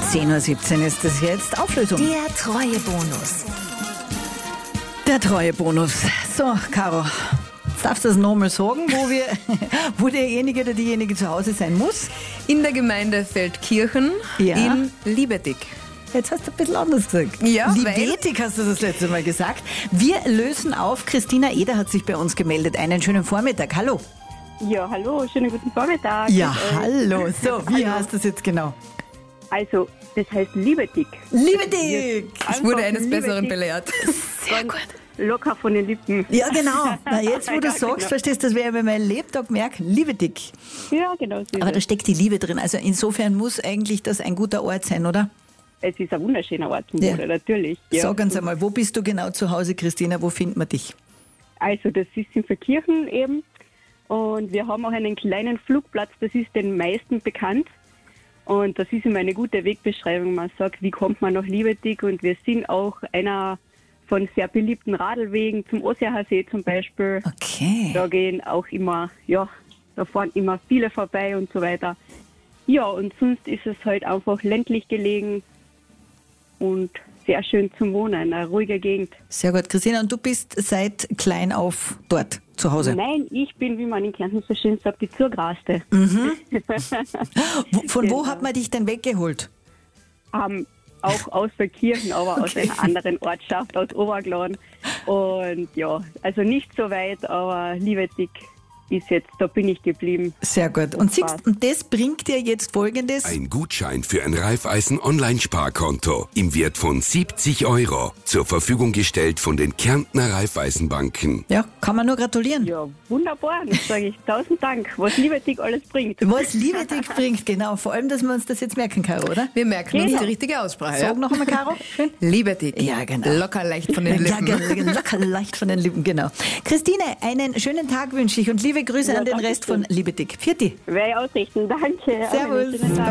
10:17 Uhr ist es jetzt. Auflösung. Der Treuebonus. Der Treuebonus. So, Caro, darfst du das nochmal sagen, wo derjenige oder diejenige zu Hause sein muss? In der Gemeinde Feldkirchen in Liebedig. Jetzt hast du ein bisschen anders gesagt. Ja, Liebedig hast du das letzte Mal gesagt. Wir lösen auf. Christina Eder hat sich bei uns gemeldet. Einen schönen Vormittag. Hallo. Ja, hallo, schönen guten Vormittag. Ja, hallo. So, wie heißt das jetzt genau? Also, das heißt Liebedig. Liebedig! Ich wurde eines Besseren belehrt. Sehr gut. Locker von den Lippen. Ja, genau. Na, jetzt, wo du sagst, genau. verstehst du, das werde ich bei meinem Lebtag merken. Liebedig. Ja, genau. So Aber ist da steckt die Liebe drin. Also insofern muss eigentlich das ein guter Ort sein, oder? es ist ein wunderschöner Ort zum Ja. Wohnen, natürlich. Ja. Sag uns einmal, wo bist du genau zu Hause, Christina? Wo findet man dich? Also, das ist in Verkirchen eben. Und wir haben auch einen kleinen Flugplatz, das ist den meisten bekannt. Und das ist immer eine gute Wegbeschreibung. Man sagt, wie kommt man nach Liebedig? Und wir sind auch einer von sehr beliebten Radlwegen zum Ossiacher See zum Beispiel. Okay. Da gehen auch immer, ja, da fahren immer viele vorbei und so weiter. Ja, und sonst ist es halt einfach ländlich gelegen und sehr schön zum Wohnen, eine ruhige Gegend. Sehr gut, Christina. Und du bist seit klein auf dort zu Hause? Nein, ich bin, wie man in Kärnten so schön sagt, die Zugraste. Von wo hat man dich denn weggeholt? Auch aus Verkirchen, aber aus einer anderen Ortschaft, aus Oberglan. Und ja, also nicht so weit, aber Liebedig ist jetzt, da bin ich geblieben. Sehr gut. Und siehst, und das bringt dir jetzt Folgendes. Ein Gutschein für ein Raiffeisen Online-Sparkonto im Wert von 70 € zur Verfügung gestellt von den Kärntner Raiffeisenbanken. Ja, kann man nur gratulieren. Ja, wunderbar, sage ich. 1000 Dank, was Liebedig alles bringt. Was Liebedig bringt, genau. Vor allem, dass wir uns das jetzt merken, Caro, oder? Wir merken uns Genau. die richtige Aussprache. Sag noch einmal, Caro. Schön. Liebedig. Ja, genau. Locker leicht von den Ja, Lippen. locker leicht von den Lippen, genau. Christine, einen schönen Tag wünsche ich und liebe Grüße Ja, an den danke Rest von schön. Liebedig. Vierte. Werde ich ausrichten, danke. Servus. Einen schönen Tag.